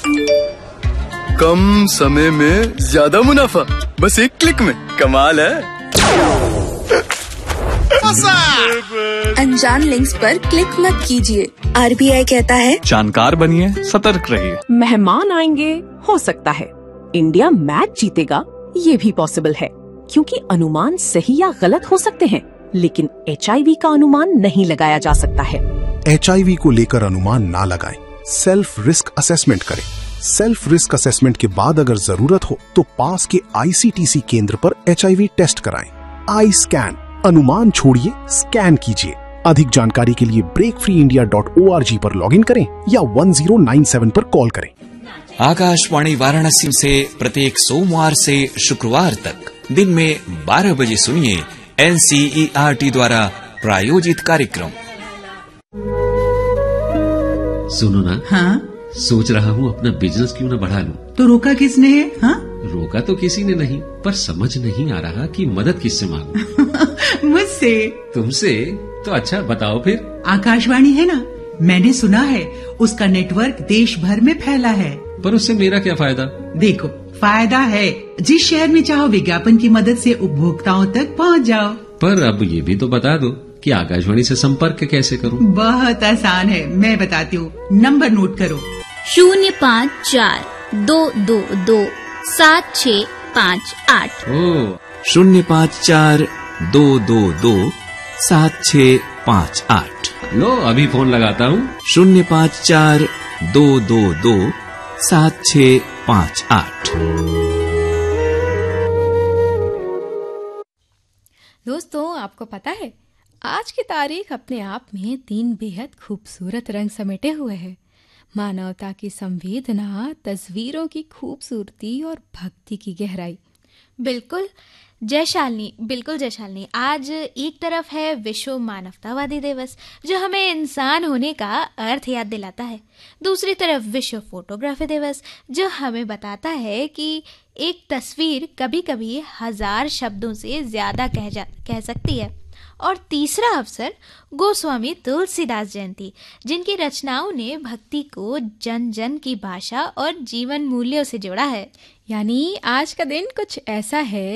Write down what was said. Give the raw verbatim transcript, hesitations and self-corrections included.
कम समय में ज्यादा मुनाफा, बस एक क्लिक में। कमाल है। अनजान लिंक्स पर क्लिक मत कीजिए। आरबीआई कहता है जानकार बनिए, सतर्क रहिए। मेहमान आएंगे, हो सकता है इंडिया मैच जीतेगा, ये भी पॉसिबल है, क्योंकि अनुमान सही या गलत हो सकते हैं, लेकिन एचआईवी का अनुमान नहीं लगाया जा सकता है। एचआईवी को लेकर अनुमान ना लगाएं, सेल्फ रिस्क असेसमेंट करें। सेल्फ रिस्क असेसमेंट के बाद अगर जरूरत हो तो पास के आईसीटीसी केंद्र पर एचआईवी टेस्ट कराएं। आई स्कैन, अनुमान छोड़िए, स्कैन कीजिए। अधिक जानकारी के लिए break free India dot O R G पर लॉगिन करें या वन जीरो नाइन सेवन पर कॉल करें। आकाशवाणी वाराणसी से प्रत्येक सोमवार से शुक्रवार तक दिन में बारह बजे सुनिए एनसीईआरटी द्वारा प्रायोजित कार्यक्रम। सुनो ना। हाँ? सोच रहा हूँ अपना बिजनेस क्यों ना बढ़ा लूं। तो रोका किसने है? हाँ? रोका तो किसी ने नहीं, पर समझ नहीं आ रहा कि मदद किससे मांगूं। मुझसे। तुमसे? तो अच्छा बताओ फिर। आकाशवाणी है ना, मैंने सुना है उसका नेटवर्क देश भर में फैला है। पर उससे मेरा क्या फायदा? देखो, फायदा है, जिस शहर में चाहो विज्ञापन की मदद से उपभोक्ताओं तक पहुंच जाओ। पर अब ये भी तो बता दो कि आकाशवाणी से संपर्क कैसे करूं? बहुत आसान है, मैं बताती हूँ। नंबर नोट करो। शून्य पाँच चार दो दो दो सात छ पाँच आठ। ओ, शून्य पाँच चार दो दो दो सात छ पाँच आठ। लो अभी फोन लगाता हूँ। शून्य पाँच चार दो दो दो सात छ पाँच आठ। दोस्तों, आपको पता है आज की तारीख अपने आप में तीन बेहद खूबसूरत रंग समेटे हुए है। मानवता की संवेदना, तस्वीरों की खूबसूरती और भक्ति की गहराई। बिल्कुल जयशालिनी, बिल्कुल जयशालिनी। आज एक तरफ है विश्व मानवतावादी दिवस जो हमें इंसान होने का अर्थ याद दिलाता है, दूसरी तरफ विश्व फोटोग्राफी दिवस जो हमें बताता है कि एक तस्वीर कभी कभी हजार शब्दों से ज्यादा कह जा कह सकती है, और तीसरा अवसर गोस्वामी तुलसीदास जयंती जिनकी रचनाओं ने भक्ति को जन जन की भाषा और जीवन मूल्यों से जोड़ा है। यानी आज का दिन कुछ ऐसा है